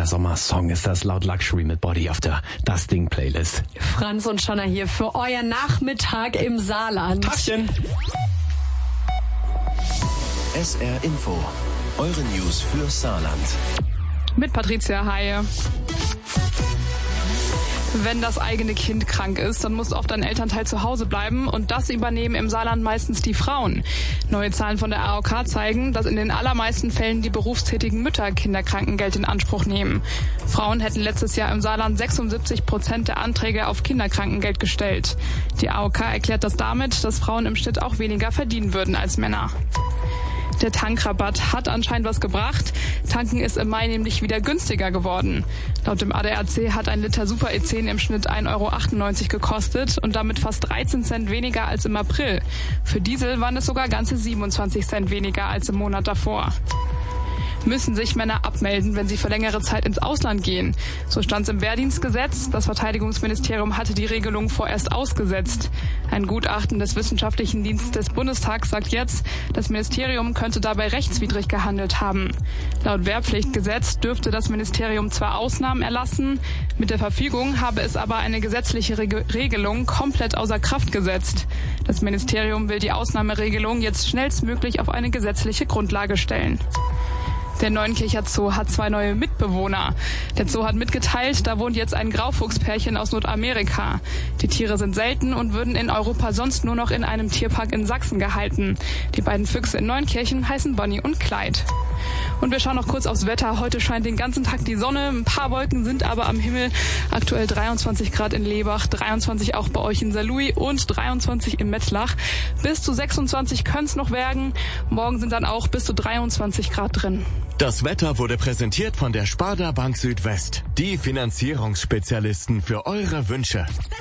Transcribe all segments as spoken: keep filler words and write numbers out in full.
Sommersong ist das laut Luxury mit Body auf der Das Ding Playlist. Franz und Schonna hier für euer Nachmittag im Saarland. Tachchen! S R Info, eure News für Saarland. Mit Patricia Haie. Wenn das eigene Kind krank ist, dann muss oft ein Elternteil zu Hause bleiben und das übernehmen im Saarland meistens die Frauen. Neue Zahlen von der A O K zeigen, dass in den allermeisten Fällen die berufstätigen Mütter Kinderkrankengeld in Anspruch nehmen. Frauen hätten letztes Jahr im Saarland sechsundsiebzig Prozent der Anträge auf Kinderkrankengeld gestellt. Die A O K erklärt das damit, dass Frauen im Schnitt auch weniger verdienen würden als Männer. Der Tankrabatt hat anscheinend was gebracht. Tanken ist im Mai nämlich wieder günstiger geworden. Laut dem A D A C hat ein Liter Super E zehn im Schnitt ein Euro achtundneunzig gekostet und damit fast dreizehn Cent weniger als im April. Für Diesel waren es sogar ganze siebenundzwanzig Cent weniger als im Monat davor. Müssen sich Männer abmelden, wenn sie für längere Zeit ins Ausland gehen. So stand es im Wehrdienstgesetz. Das Verteidigungsministerium hatte die Regelung vorerst ausgesetzt. Ein Gutachten des Wissenschaftlichen Dienstes des Bundestags sagt jetzt, das Ministerium könnte dabei rechtswidrig gehandelt haben. Laut Wehrpflichtgesetz dürfte das Ministerium zwar Ausnahmen erlassen, mit der Verfügung habe es aber eine gesetzliche Reg- Regelung komplett außer Kraft gesetzt. Das Ministerium will die Ausnahmeregelung jetzt schnellstmöglich auf eine gesetzliche Grundlage stellen. Der Neunkircher Zoo hat zwei neue Mitbewohner. Der Zoo hat mitgeteilt, da wohnt jetzt ein Graufuchspärchen aus Nordamerika. Die Tiere sind selten und würden in Europa sonst nur noch in einem Tierpark in Sachsen gehalten. Die beiden Füchse in Neunkirchen heißen Bonnie und Clyde. Und wir schauen noch kurz aufs Wetter. Heute scheint den ganzen Tag die Sonne. Ein paar Wolken sind aber am Himmel. Aktuell dreiundzwanzig Grad in Lebach, dreiundzwanzig auch bei euch in Saarlouis und dreiundzwanzig im Mettlach. Bis zu sechsundzwanzig können es noch werden. Morgen sind dann auch bis zu dreiundzwanzig Grad drin. Das Wetter wurde präsentiert von der Sparda Bank Südwest. Die Finanzierungsspezialisten für eure Wünsche.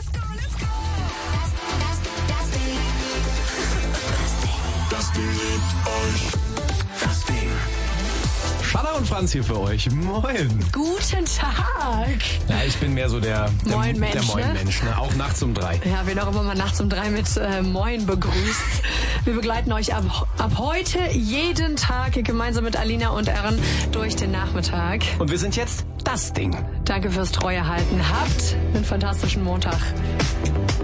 Das Ding liebt euch. Das Ding. Schalla und Franz hier für euch. Moin. Guten Tag. Ja, ich bin mehr so der, der Moin-Mensch, der Moin-Mensch, ne? Auch nachts um drei. Ja, wen auch immer man nachts um drei mit äh, Moin begrüßt. Wir begleiten euch ab, ab heute jeden Tag gemeinsam mit Alina und Aaron durch den Nachmittag. Und wir sind jetzt das Ding. Danke fürs Treuehalten. Habt einen fantastischen Montag.